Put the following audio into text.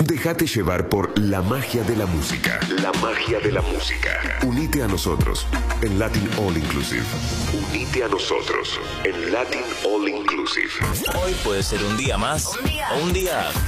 Déjate llevar por la magia de la música. La magia de la música. Unite a nosotros en Latin All Inclusive. Unite a nosotros en Latin All Inclusive. Hoy puede ser un día más o un día